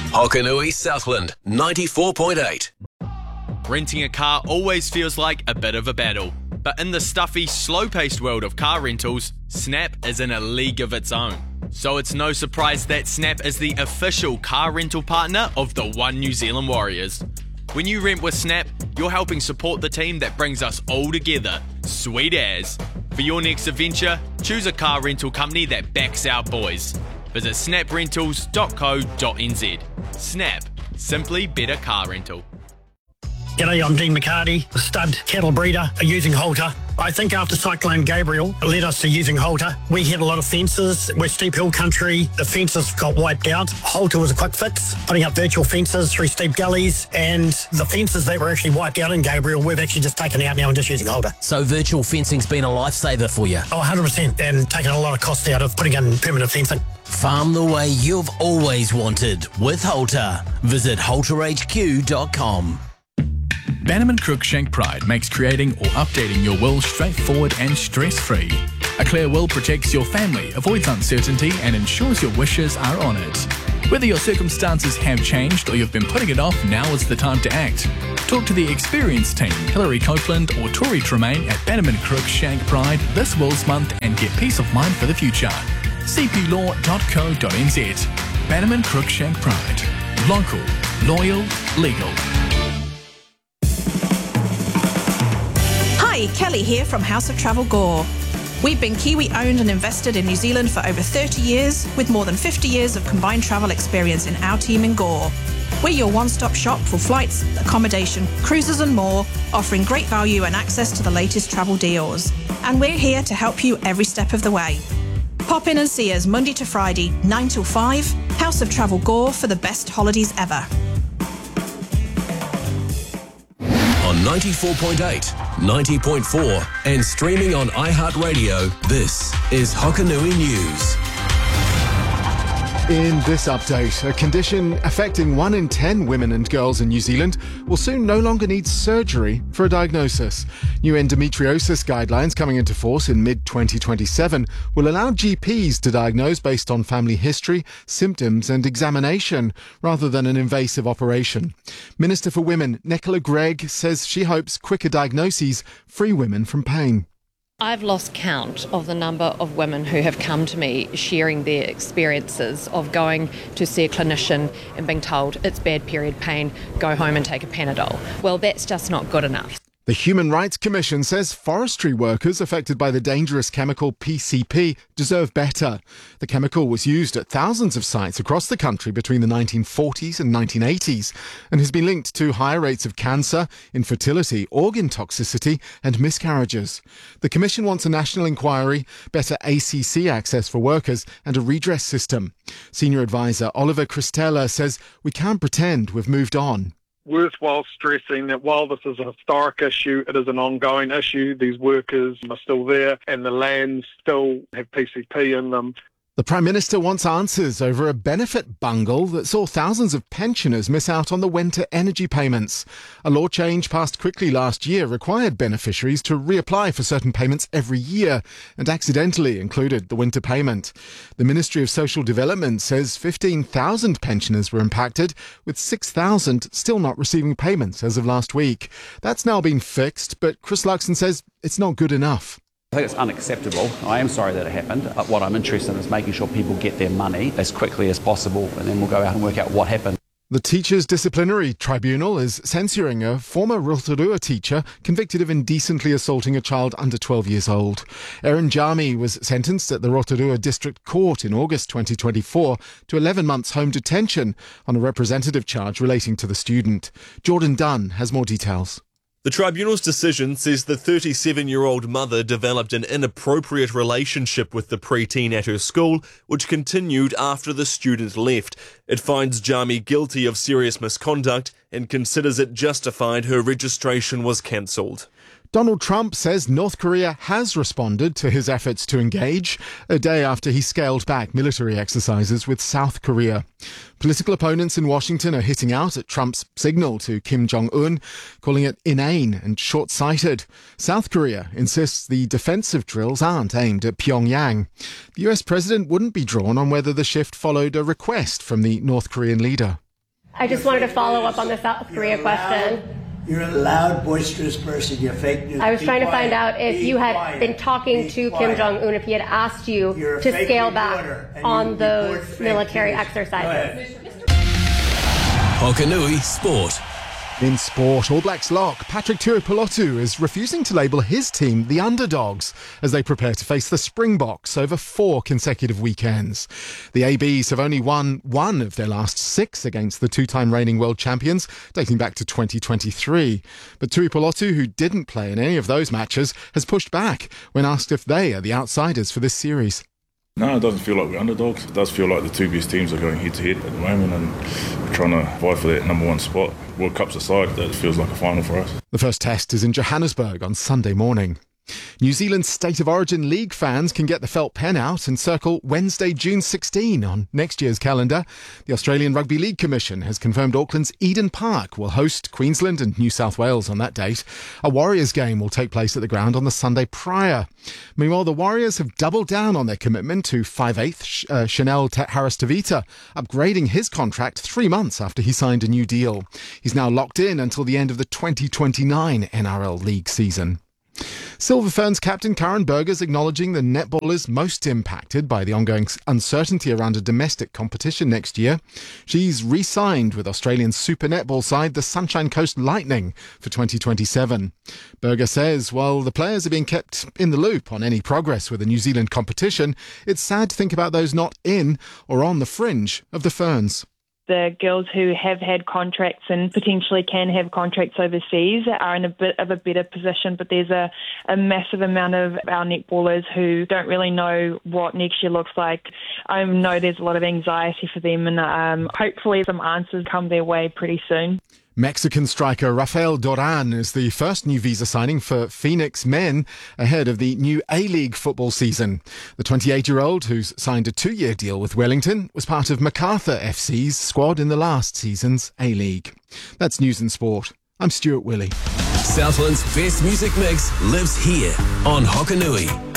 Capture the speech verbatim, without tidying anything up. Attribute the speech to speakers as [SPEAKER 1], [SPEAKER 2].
[SPEAKER 1] Hokanui Southland, ninety-four point eight.
[SPEAKER 2] Renting a car always feels like a bit of a battle, but in the stuffy, slow-paced world of car rentals, Snap is in a league of its own. So it's no surprise that Snap is the official car rental partner of the One New Zealand Warriors. When you rent with Snap, you're helping support the team that brings us all together. Sweet as. For your next adventure, choose a car rental company that backs our boys. Visit snap rentals dot co dot n z. Snap. Simply better car rental.
[SPEAKER 3] G'day, I'm Dean McCarty, a stud cattle breeder using Halter. I think after Cyclone Gabriel led us to using Halter, we had a lot of fences. We're steep hill country. The fences got wiped out. Halter was a quick fix, putting up virtual fences through steep gullies, and the fences that were actually wiped out in Gabriel, we've actually just taken out now and just using Halter.
[SPEAKER 4] So virtual fencing's been a lifesaver for you?
[SPEAKER 3] Oh, one hundred percent, and taken a lot of costs out of putting in permanent fencing.
[SPEAKER 4] Farm the way you've always wanted with Halter. Visit halter h q dot com.
[SPEAKER 5] Bannerman Cruikshank Pride makes creating or updating your will straightforward and stress-free. A clear will protects your family, avoids uncertainty and ensures your wishes are honoured. Whether your circumstances have changed or you've been putting it off, now is the time to act. Talk to the experienced team, Hilary Copeland or Tori Tremaine at Bannerman Cruikshank Pride this Wills Month and get peace of mind for the future. c p law dot co dot n z. Bannerman Cruikshank Pride. Local, loyal, legal.
[SPEAKER 6] Hi, Kelly here from House of Travel Gore. We've been Kiwi owned and invested in New Zealand for over thirty years, with more than fifty years of combined travel experience in our team in Gore. We're your one-stop shop for flights, accommodation, cruises and more, offering great value and access to the latest travel deals. And we're here to help you every step of the way. Pop in and see us Monday to Friday, nine till five, House of Travel Gore for the best holidays ever.
[SPEAKER 1] On ninety-four point eight, ninety point four and streaming on iHeartRadio, this is Hokanui News.
[SPEAKER 7] In this update, a condition affecting one in ten women and girls in New Zealand will soon no longer need surgery for a diagnosis. New endometriosis guidelines coming into force in mid twenty twenty-seven will allow G Ps to diagnose based on family history, symptoms and examination, rather than an invasive operation. Minister for Women, Nicola Gregg, says she hopes quicker diagnoses free women from pain.
[SPEAKER 8] I've lost count of the number of women who have come to me sharing their experiences of going to see a clinician and being told it's bad period pain, go home and take a Panadol. Well, that's just not good enough.
[SPEAKER 7] The Human Rights Commission says forestry workers affected by the dangerous chemical P C P deserve better. The chemical was used at thousands of sites across the country between the nineteen forties and nineteen eighties and has been linked to higher rates of cancer, infertility, organ toxicity and miscarriages. The Commission wants a national inquiry, better A C C access for workers and a redress system. Senior advisor Oliver Christella says we can't pretend we've moved on.
[SPEAKER 9] Worthwhile stressing that while this is a historic issue, it is an ongoing issue. These workers are still there and the lands still have P C P in them.
[SPEAKER 7] The Prime Minister wants answers over a benefit bungle that saw thousands of pensioners miss out on the winter energy payments. A law change passed quickly last year required beneficiaries to reapply for certain payments every year and accidentally included the winter payment. The Ministry of Social Development says fifteen thousand pensioners were impacted, with six thousand still not receiving payments as of last week. That's now been fixed, but Chris Luxon says it's not good enough.
[SPEAKER 10] I think it's unacceptable. I am sorry that it happened. But what I'm interested in is making sure people get their money as quickly as possible, and then we'll go out and work out what happened.
[SPEAKER 7] The Teachers Disciplinary Tribunal is censuring a former Rotorua teacher convicted of indecently assaulting a child under twelve years old. Erin Jami was sentenced at the Rotorua District Court in August twenty twenty-four to eleven months home detention on a representative charge relating to the student. Jordan Dunn has more details.
[SPEAKER 11] The tribunal's decision says the thirty-seven-year-old mother developed an inappropriate relationship with the preteen at her school, which continued after the student left. It finds Jami guilty of serious misconduct and considers it justified her registration was cancelled.
[SPEAKER 7] Donald Trump says North Korea has responded to his efforts to engage, a day after he scaled back military exercises with South Korea. Political opponents in Washington are hitting out at Trump's signal to Kim Jong-un, calling it inane and short-sighted. South Korea insists the defensive drills aren't aimed at Pyongyang. The U S president wouldn't be drawn on whether the shift followed a request from the North Korean leader.
[SPEAKER 12] I just wanted to follow up on the South Korea question.
[SPEAKER 13] You're a loud, boisterous person. You're fake news.
[SPEAKER 12] I was
[SPEAKER 13] Be
[SPEAKER 12] trying
[SPEAKER 13] quiet.
[SPEAKER 12] to find out if
[SPEAKER 13] Be
[SPEAKER 12] you had
[SPEAKER 13] quiet.
[SPEAKER 12] been talking
[SPEAKER 13] Be
[SPEAKER 12] to
[SPEAKER 13] quiet.
[SPEAKER 12] Kim Jong-un, if he had asked you
[SPEAKER 13] You're a
[SPEAKER 12] to
[SPEAKER 13] fake
[SPEAKER 12] scale
[SPEAKER 13] reporter,
[SPEAKER 12] back
[SPEAKER 13] and
[SPEAKER 12] on
[SPEAKER 13] you report
[SPEAKER 12] those
[SPEAKER 13] fake
[SPEAKER 12] military
[SPEAKER 13] news.
[SPEAKER 12] exercises.
[SPEAKER 1] Hokanui Sport.
[SPEAKER 7] In sport, All Blacks lock Patrick Tuipulotu is refusing to label his team the underdogs as they prepare to face the Springboks over four consecutive weekends. The A Bs have only won one of their last six against the two-time reigning world champions, dating back to twenty twenty-three. But Tuipulotu, who didn't play in any of those matches, has pushed back when asked if they are the outsiders for this series.
[SPEAKER 14] No, it doesn't feel like we're underdogs. It does feel like the two best teams are going head-to-head at the moment and we're trying to vie for that number one spot. World Cup's aside, that feels like a final for us.
[SPEAKER 7] The first test is in Johannesburg on Sunday morning. New Zealand State of Origin League fans can get the felt pen out and circle Wednesday, June sixteenth on next year's calendar. The Australian Rugby League Commission has confirmed Auckland's Eden Park will host Queensland and New South Wales on that date. A Warriors game will take place at the ground on the Sunday prior. Meanwhile, the Warriors have doubled down on their commitment to five eighths uh, Chanel Harris-Tavita, upgrading his contract three months after he signed a new deal. He's now locked in until the end of the twenty twenty-nine N R L League season. Silver Ferns captain Karen Berger's acknowledging the netballers most impacted by the ongoing uncertainty around a domestic competition next year. She's re-signed with Australian Super Netball side the Sunshine Coast Lightning for twenty twenty-seven. Berger says while the players are being kept in the loop on any progress with the New Zealand competition, it's sad to think about those not in or on the fringe of the Ferns.
[SPEAKER 15] The girls who have had contracts and potentially can have contracts overseas are in a bit of a better position, but there's a, a massive amount of our netballers who don't really know what next year looks like. I know there's a lot of anxiety for them, and um, hopefully some answers come their way pretty soon.
[SPEAKER 7] Mexican striker Rafael Doran is the first new visa signing for Phoenix men ahead of the new A-League football season. The twenty-eight-year-old, who's signed a two-year deal with Wellington, was part of MacArthur F C's squad in the last season's A-League. That's News and Sport. I'm Stuart Willey.
[SPEAKER 1] Southland's best music mix lives here on Hokanui.